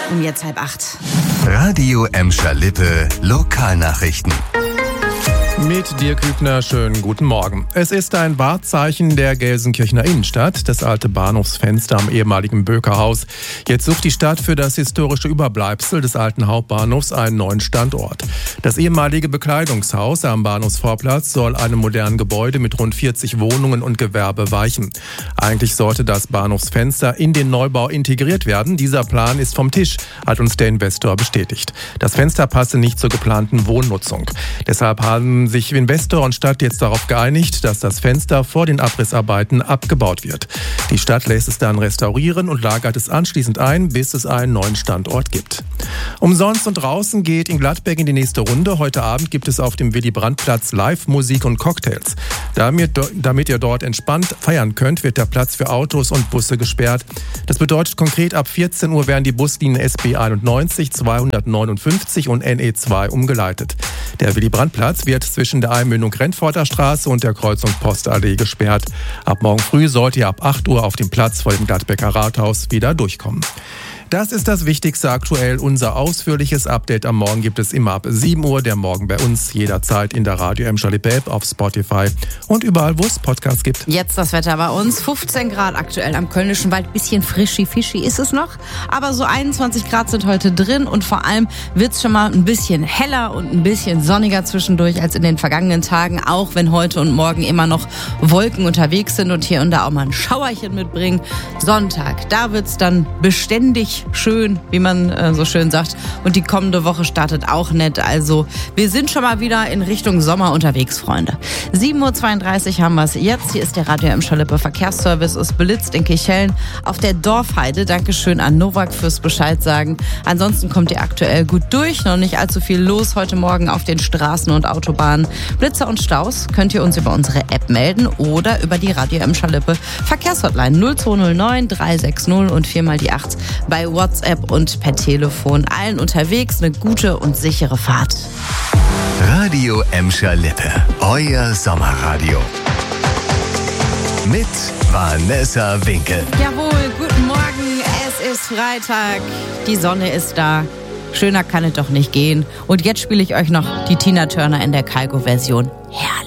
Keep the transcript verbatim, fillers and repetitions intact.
Um jetzt halb acht. Radio Emscher Lippe, Lokalnachrichten. Mit Dirk Hübner, schönen guten Morgen. Es ist ein Wahrzeichen der Gelsenkirchener Innenstadt, das alte Bahnhofsfenster am ehemaligen Bökerhaus. Jetzt sucht die Stadt für das historische Überbleibsel des alten Hauptbahnhofs einen neuen Standort. Das ehemalige Bekleidungshaus am Bahnhofsvorplatz soll einem modernen Gebäude mit rund vierzig Wohnungen und Gewerbe weichen. Eigentlich sollte das Bahnhofsfenster in den Neubau integriert werden. Dieser Plan ist vom Tisch, hat uns der Investor bestätigt. Das Fenster passe nicht zur geplanten Wohnnutzung. Deshalb haben sich Investor und Stadt jetzt darauf geeinigt, dass das Fenster vor den Abrissarbeiten abgebaut wird. Die Stadt lässt es dann restaurieren und lagert es anschließend ein, bis es einen neuen Standort gibt. Umsonst und draußen geht in Gladbeck in die nächste Runde. Heute Abend gibt es auf dem Willy-Brandt-Platz Live-Musik und Cocktails. Damit, damit ihr dort entspannt feiern könnt, wird der Platz für Autos und Busse gesperrt. Das bedeutet konkret, ab vierzehn Uhr werden die Buslinien S B einundneunzig, zweihundertneunundfünfzig und N E zwei umgeleitet. Der Willy-Brandt-Platz wird zwischen der Einmündung Rentforter Straße und der Kreuzung Postallee gesperrt. Ab morgen früh sollt ihr ab acht Uhr auf dem Platz vor dem Gladbecker Rathaus wieder durchkommen. Das ist das Wichtigste aktuell. Unser ausführliches Update am Morgen gibt es immer ab sieben Uhr. Der Morgen bei uns jederzeit in der Radio Emscher Lippe App, auf Spotify und überall, wo es Podcasts gibt. Jetzt das Wetter bei uns. fünfzehn Grad aktuell am Kölnischen Wald. Bisschen frischi-fischi ist es noch. Aber so einundzwanzig Grad sind heute drin. Und vor allem wird es schon mal ein bisschen heller und ein bisschen sonniger zwischendurch als in den vergangenen Tagen. Auch wenn heute und morgen immer noch Wolken unterwegs sind und hier und da auch mal ein Schauerchen mitbringen. Sonntag, da wird es dann beständig schön, wie man äh, so schön sagt. Und die kommende Woche startet auch nett. Also wir sind schon mal wieder in Richtung Sommer unterwegs, Freunde. sieben Uhr zweiunddreißig haben wir es jetzt. Hier ist der Radio Emscher Lippe Verkehrsservice. Es blitzt in Kirchhellen auf der Dorfheide. Dankeschön an Novak fürs Bescheid sagen. Ansonsten kommt ihr aktuell gut durch. Noch nicht allzu viel los heute Morgen auf den Straßen und Autobahnen. Blitzer und Staus könnt ihr uns über unsere App melden oder über die Radio Emscher Lippe Verkehrshotline null zwei null neun drei sechs null und viermal die acht bei WhatsApp und per Telefon. Allen unterwegs eine gute und sichere Fahrt. Radio Emscher Lippe, euer Sommerradio. Mit Vanessa Winkel. Jawohl, guten Morgen. Es ist Freitag. Die Sonne ist da. Schöner kann es doch nicht gehen. Und jetzt spiele ich euch noch die Tina Turner in der Kygo-Version. Herrlich.